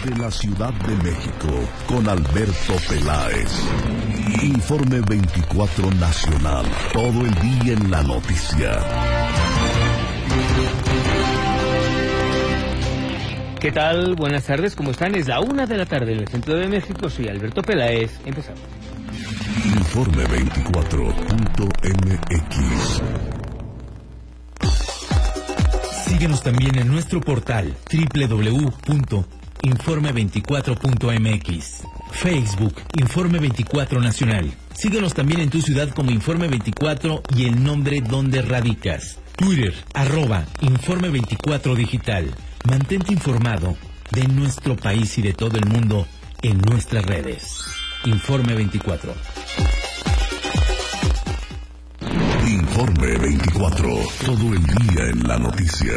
Desde la Ciudad de México, con Alberto Peláez. Informe 24 Nacional. Todo el día en la noticia. ¿Qué tal? Buenas tardes, ¿cómo están? Es la 1 de la tarde en el centro de México. Soy Alberto Peláez. Empezamos. Informe 24.mx. Síguenos también en nuestro portal www.informe24.mx. Facebook, Informe 24 Nacional. Síguenos también en tu ciudad como Informe 24 y el nombre donde radicas. Twitter, @Informe 24 Digital. Mantente informado de nuestro país y de todo el mundo en nuestras redes. Informe 24. Informe 24. Todo el día en la noticia.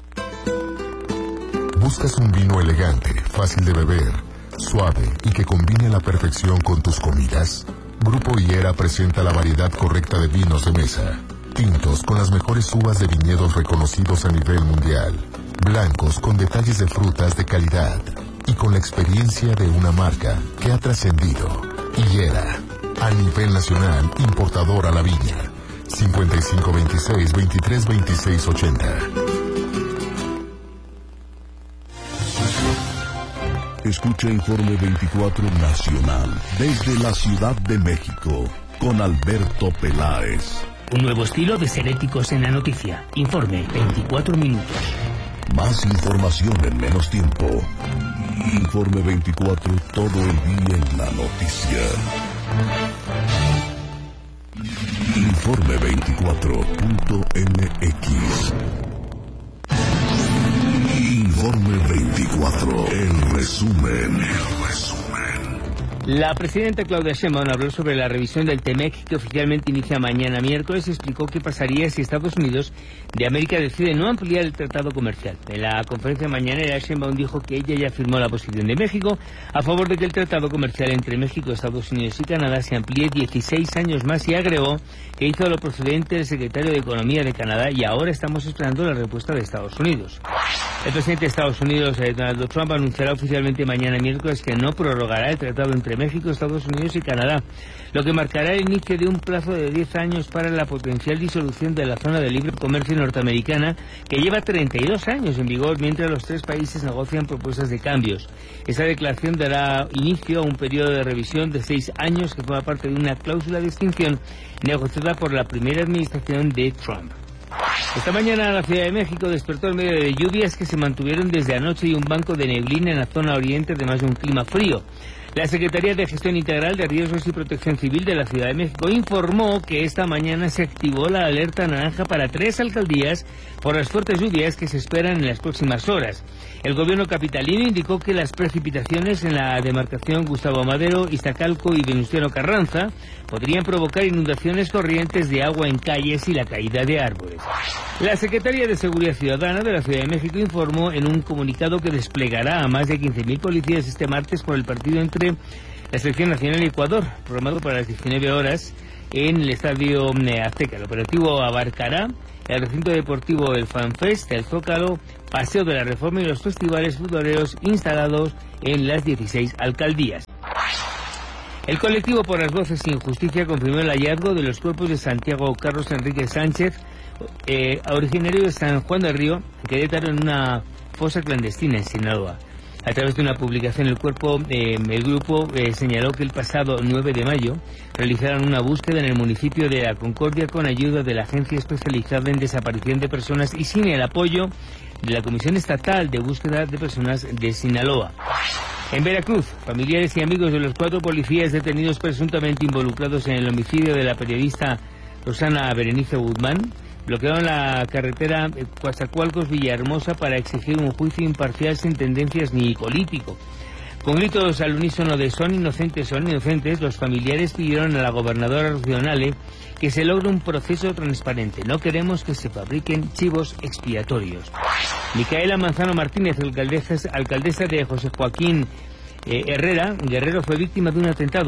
¿Buscas un vino elegante, fácil de beber, suave y que combine a la perfección con tus comidas? Grupo Higuera presenta la variedad correcta de vinos de mesa. Tintos con las mejores uvas de viñedos reconocidos a nivel mundial. Blancos con detalles de frutas de calidad. Y con la experiencia de una marca que ha trascendido. Higuera, a nivel nacional, importador a la viña. 5526-232680. Escucha Informe 24 Nacional desde la Ciudad de México con Alberto Peláez. Un nuevo estilo de ser éticos en la noticia. Informe 24 minutos. Más información en menos tiempo. Informe 24, todo el día en la noticia. Informe 24.mx. Informe 24, el resumen. La presidenta Claudia Sheinbaum habló sobre la revisión del TEMEC que oficialmente inicia mañana miércoles y explicó qué pasaría si Estados Unidos de América decide no ampliar el tratado comercial. En la conferencia mañanera, Sheinbaum dijo que ella ya firmó la posición de México a favor de que el tratado comercial entre México, Estados Unidos y Canadá se amplíe 16 años más y agregó que hizo lo procedente el secretario de Economía de Canadá y ahora estamos esperando la respuesta de Estados Unidos. El presidente de Estados Unidos, Donald Trump, anunciará oficialmente mañana miércoles que no prorrogará el tratado entre México, Estados Unidos y Canadá, lo que marcará el inicio de un plazo de 10 años para la potencial disolución de la zona de libre comercio norteamericana, que lleva 32 años en vigor mientras los tres países negocian propuestas de cambios. Esta declaración dará inicio a un periodo de revisión de 6 años que forma parte de una cláusula de extinción negociada por la primera administración de Trump. Esta mañana la Ciudad de México despertó en medio de lluvias que se mantuvieron desde anoche y un banco de neblina en la zona oriente, además de un clima frío. La Secretaría de Gestión Integral de Riesgos y Protección Civil de la Ciudad de México informó que esta mañana se activó la alerta naranja para 3 alcaldías por las fuertes lluvias que se esperan en las próximas horas. El gobierno capitalino indicó que las precipitaciones en la demarcación Gustavo Madero, Iztacalco y Venustiano Carranza podrían provocar inundaciones, corrientes de agua en calles y la caída de árboles. La Secretaría de Seguridad Ciudadana de la Ciudad de México informó en un comunicado que desplegará a más de 15.000 policías este martes por el partido entre la Selección Nacional y Ecuador, programado para las 19 horas en el Estadio Azteca. El operativo abarcará el recinto deportivo del FanFest, el Zócalo, Paseo de la Reforma y los festivales futboleros instalados en las 16 alcaldías. El colectivo Por las Voces Sin Justicia confirmó el hallazgo de los cuerpos de Santiago Carlos Enrique Sánchez, originario de San Juan del Río, que detaron en una fosa clandestina en Sinaloa. A través de una publicación, el grupo señaló que el pasado 9 de mayo realizaron una búsqueda en el municipio de La Concordia con ayuda de la Agencia Especializada en Desaparición de Personas y sin el apoyo de la Comisión Estatal de Búsqueda de Personas de Sinaloa. En Veracruz, familiares y amigos de los 4 policías detenidos presuntamente involucrados en el homicidio de la periodista Rosana Berenice Guzmán bloquearon la carretera Coatzacoalcos-Villahermosa para exigir un juicio imparcial sin tendencias ni político. Con gritos al unísono de son inocentes, los familiares pidieron a la gobernadora Rocío Nale que se logre un proceso transparente. No queremos que se fabriquen chivos expiatorios. Micaela Manzano Martínez, alcaldesa de José Joaquín Herrera, Guerrero, fue víctima de un atentado.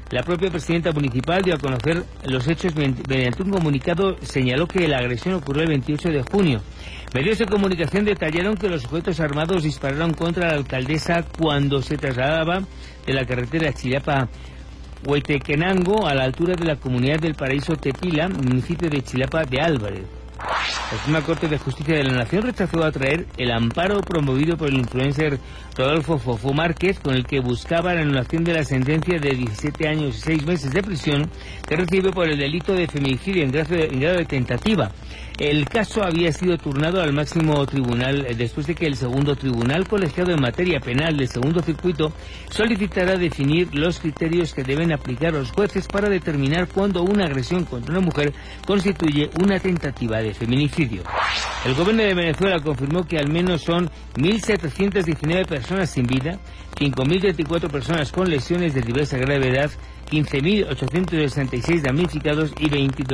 La propia presidenta municipal dio a conocer los hechos mediante un comunicado. Señaló que la agresión ocurrió el 28 de junio. Medios de comunicación detallaron que los sujetos armados dispararon contra la alcaldesa cuando se trasladaba de la carretera Chilapa-Huetequenango a la altura de la comunidad del Paraíso Tepila, municipio de Chilapa de Álvarez. La Suprema Corte de Justicia de la Nación rechazó atraer el amparo promovido por el influencer Rodolfo Fofo Márquez, con el que buscaba la anulación de la sentencia de 17 años y 6 meses de prisión que recibe por el delito de feminicidio en grado de tentativa. El caso había sido turnado al máximo tribunal después de que el segundo tribunal colegiado en materia penal del segundo circuito solicitara definir los criterios que deben aplicar los jueces para determinar cuándo una agresión contra una mujer constituye una tentativa de feminicidio. El gobierno de Venezuela confirmó que al menos son 1.719 personas sin vida, 5.034 personas con lesiones de diversa gravedad, 15.866 damnificados y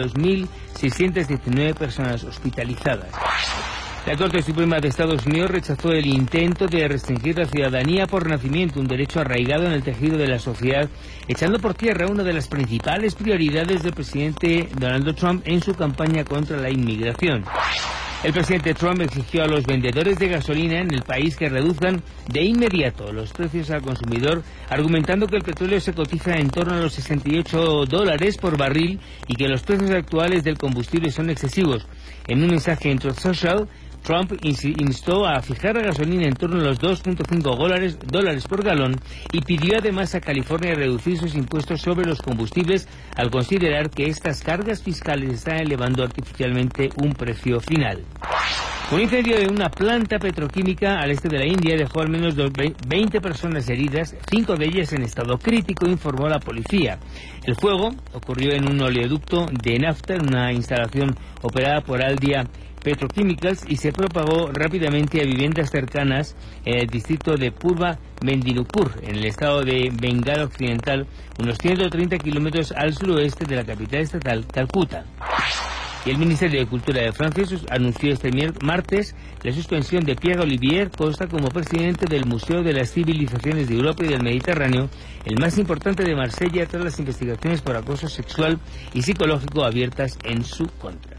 22.619 personas hospitalizadas. La Corte Suprema de Estados Unidos rechazó el intento de restringir la ciudadanía por nacimiento, un derecho arraigado en el tejido de la sociedad, echando por tierra una de las principales prioridades del presidente Donald Trump en su campaña contra la inmigración. El presidente Trump exigió a los vendedores de gasolina en el país que reduzcan de inmediato los precios al consumidor, argumentando que el petróleo se cotiza en torno a los $68 por barril y que los precios actuales del combustible son excesivos. En un mensaje en Truth Social, Trump instó a fijar la gasolina en torno a los $2.5 por galón y pidió además a California reducir sus impuestos sobre los combustibles al considerar que estas cargas fiscales están elevando artificialmente un precio final. Un incendio de una planta petroquímica al este de la India dejó al menos 20 personas heridas, 5 de ellas en estado crítico, informó la policía. El fuego ocurrió en un oleoducto de nafta en una instalación operada por Aldia Petrochemicals y se propagó rápidamente a viviendas cercanas en el distrito de Purva Mendinupur, en el estado de Bengala Occidental, unos 130 kilómetros al suroeste de la capital estatal, Calcuta. Y el Ministerio de Cultura de Francia anunció este martes la suspensión de Pierre Olivier Costa como presidente del Museo de las Civilizaciones de Europa y del Mediterráneo, el más importante de Marsella, tras las investigaciones por acoso sexual y psicológico abiertas en su contra.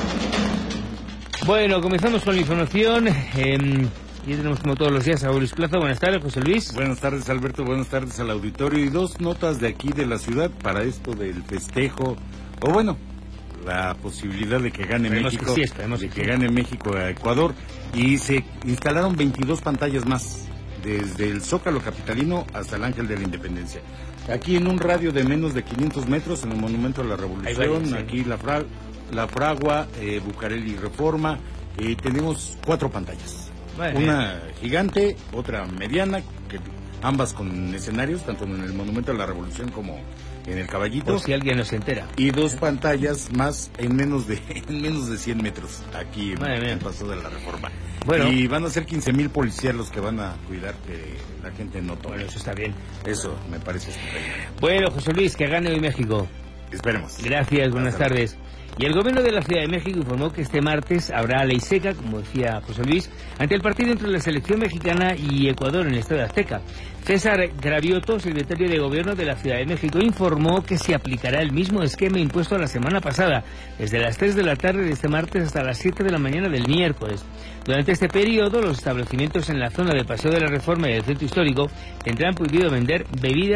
Bueno, comenzamos con la información. Ya tenemos como todos los días a Luis Plaza. Buenas tardes, José Luis. Buenas tardes, Alberto. Buenas tardes al auditorio. Y dos notas de aquí de la ciudad para esto del festejo, o bueno, la posibilidad de que gane México, que gane México a Ecuador. Y se instalaron 22 pantallas más, desde el Zócalo capitalino hasta el Ángel de la Independencia. Aquí en un radio de menos de 500 metros, en el Monumento a la Revolución, aquí La Fragua, Bucareli Reforma, tenemos 4 pantallas. Bueno, una gigante, otra mediana, que ambas con escenarios, tanto en el Monumento a la Revolución como en el Caballito. Por si alguien no se entera. Y 2 pantallas más en menos de 100 metros, aquí en el Paso de la Reforma. Bueno, y van a ser 15,000 policías los que van a cuidar que la gente no tome. Bueno, eso está bien. Eso me parece estupendo. Bueno, José Luis, que gane hoy México. Esperemos. Gracias, buenas tardes. Y el gobierno de la Ciudad de México informó que este martes habrá ley seca, como decía José Luis, ante el partido entre la selección mexicana y Ecuador en el Estadio Azteca. César Gravioto, secretario de Gobierno de la Ciudad de México, informó que se aplicará el mismo esquema impuesto la semana pasada, desde las 3 de la tarde de este martes hasta las 7 de la mañana del miércoles. Durante este periodo, los establecimientos en la zona del Paseo de la Reforma y del Centro Histórico tendrán prohibido vender bebidas